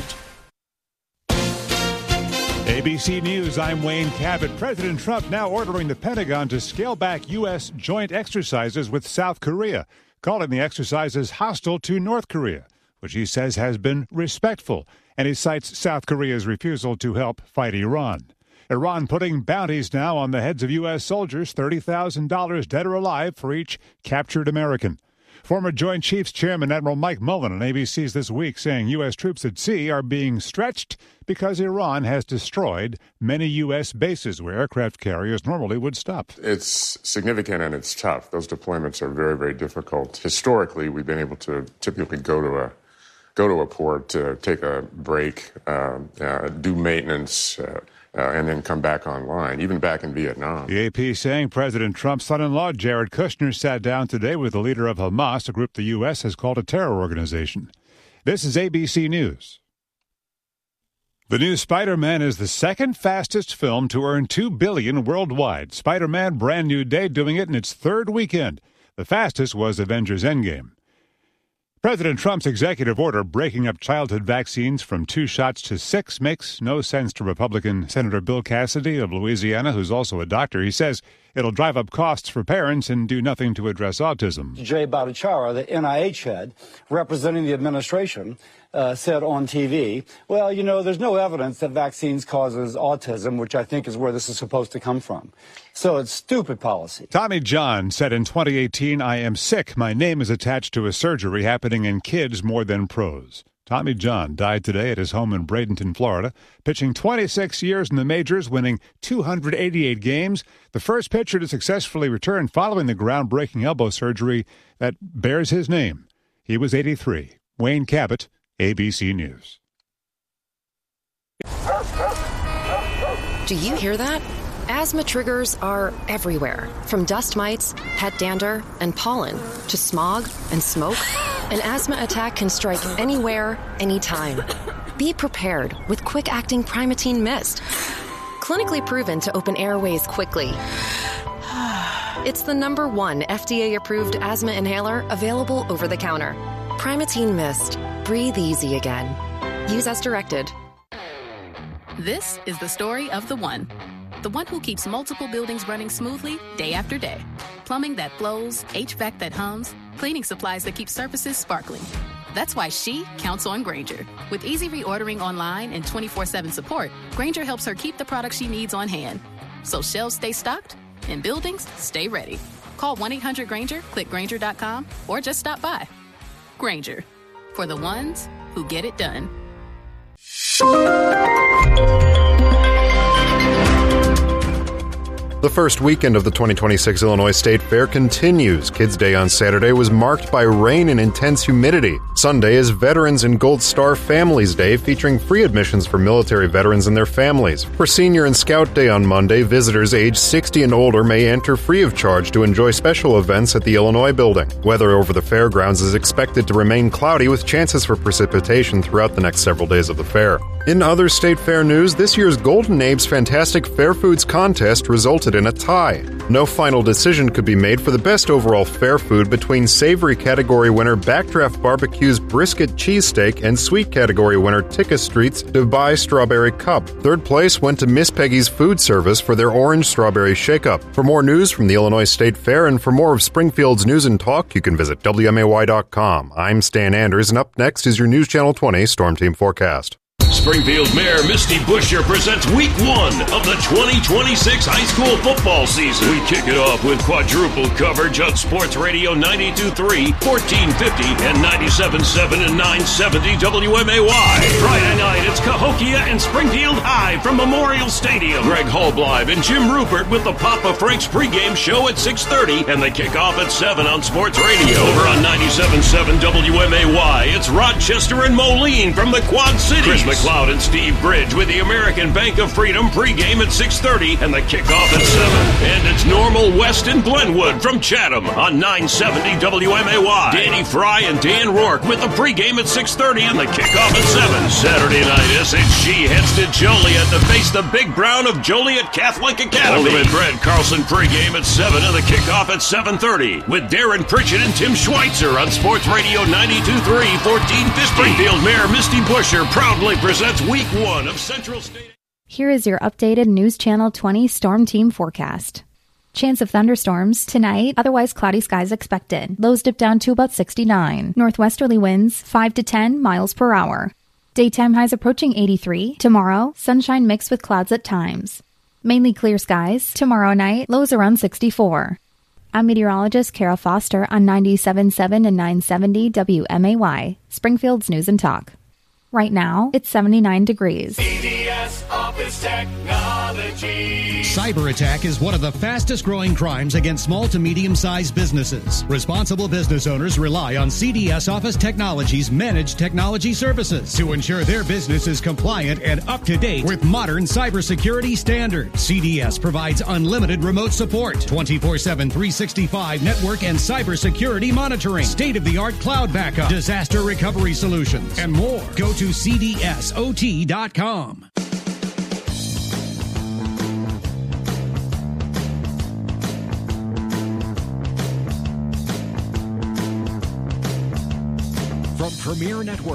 ABC News, I'm Wayne Cabot. President Trump now ordering the Pentagon to scale back U.S. joint exercises with South Korea, calling the exercises hostile to North Korea. which he says has been respectful, and he cites South Korea's refusal to help fight Iran. Iran putting bounties now on the heads of U.S. soldiers, $30,000 dead or alive for each captured American. Former Joint Chiefs Chairman Admiral Mike Mullen on ABC's This Week saying U.S. troops at sea are being stretched because Iran has destroyed many U.S. bases where aircraft carriers normally would stop. It's significant and it's tough. Those deployments are very, very difficult. Historically, we've been able to typically go to a port to take a break, do maintenance, and then come back online, even back in Vietnam. The AP saying President Trump's son-in-law, Jared Kushner, sat down today with the leader of Hamas, a group the U.S. has called a terror organization. This is ABC News. The new Spider-Man is the second fastest film to earn $2 billion worldwide. Spider-Man Brand New Day doing it in its third weekend. The fastest was Avengers Endgame. President Trump's executive order breaking up childhood vaccines from 2 shots to 6 makes no sense to Republican Senator Bill Cassidy of Louisiana, who's also a doctor. He says it'll drive up costs for parents and do nothing to address autism. Jay Bhattacharya, the NIH head, representing the administration, said on TV, well, you know, there's no evidence that vaccines causes autism, which I think is where this is supposed to come from. So it's stupid policy. Tommy John said in 2018, I am sick. My name is attached to a surgery happening in kids more than pros. Tommy John died today at his home in Bradenton, Florida, pitching 26 years in the majors, winning 288 games, the first pitcher to successfully return following the groundbreaking elbow surgery that bears his name. He was 83. Wayne Cabot, ABC News. Do you hear that? Asthma triggers are everywhere, from dust mites, pet dander, and pollen, to smog and smoke. An asthma attack can strike anywhere, anytime. Be prepared with quick-acting Primatene Mist. Clinically proven to open airways quickly. It's the #1 FDA-approved asthma inhaler available over the counter. Primatene Mist. Breathe easy again. Use as directed. This is the story of the one who keeps multiple buildings running smoothly day after day. Plumbing that flows, HVAC that hums, cleaning supplies that keep surfaces sparkling. That's why she counts on Grainger. With easy reordering online and 24/7 support, Grainger helps her keep the products she needs on hand. So shelves stay stocked and buildings stay ready. Call 1-800-GRAINGER, click Grainger.com, or just stop by. Grainger, for the ones who get it done. The first weekend of the 2026 Illinois State Fair continues. Kids' Day on Saturday was marked by rain and intense humidity. Sunday is Veterans and Gold Star Families Day, featuring free admissions for military veterans and their families. For Senior and Scout Day on Monday, visitors age 60 and older may enter free of charge to enjoy special events at the Illinois Building. Weather over the fairgrounds is expected to remain cloudy with chances for precipitation throughout the next several days of the fair. In other State Fair news, this year's Golden Abe's Fantastic Fair Foods contest resulted in a tie. No final decision could be made for the best overall fair food between savory category winner Backdraft Barbecue's brisket cheesesteak and sweet category winner Tikka Street's Dubai Strawberry Cup. Third place went to Miss Peggy's Food Service for their Orange Strawberry Shake-Up. For more news from the Illinois State Fair and for more of Springfield's news and talk, you can visit WMAY.com. I'm Stan Anders, and up next is your News Channel 20 Storm Team Forecast. Springfield Mayor Misty Buscher presents Week 1 of the 2026 high school football season. We kick it off with quadruple coverage on Sports Radio 92.3, 1450, and 97.7 and 970 WMAY. Friday night, it's Cahokia and Springfield High from Memorial Stadium. Greg Hallbleib and Jim Rupert with the Papa Frank's pregame show at 6:30, and they kick off at 7 on Sports Radio. Over on 97.7 WMAY, it's Rochester and Moline from the Quad Cities. Chris McLeod and Steve Bridge with the American Bank of Freedom pregame at 6:30 and the kickoff at 7. And it's Normal West and Glenwood from Chatham on 970 WMAY. Danny Fry and Dan Rourke with the pregame at 6:30 and the kickoff at 7. Saturday night, SHG heads to Joliet to face the Big Brown of Joliet Catholic Academy. Ultimate Brett Carlson pregame at 7 and the kickoff at 7:30 with Darren Pritchett and Tim Schweitzer on Sports Radio 92.3, 1450. Springfield Mayor Misty Buscher proudly presents Week 1 of Central State. Here is your updated News Channel 20 Storm Team forecast. Chance of thunderstorms tonight, otherwise cloudy skies expected. Lows dip down to about 69. Northwesterly winds 5 to 10 miles per hour. Daytime highs approaching 83. Tomorrow, sunshine mixed with clouds at times. Mainly clear skies. Tomorrow night, lows around 64. I'm meteorologist Carol Foster on 97.7 and 970 WMAY, Springfield's News and Talk. Right now, it's 79 degrees. CDS Office Technology. Cyber attack is one of the fastest growing crimes against small to medium-sized businesses. Responsible business owners rely on CDS Office Technology's managed technology services to ensure their business is compliant and up to date with modern cybersecurity standards. CDS provides unlimited remote support, 24/7, 365 network and cybersecurity monitoring, state-of-the-art cloud backup, disaster recovery solutions, and more. Go to cdsot.com. From Premier Network.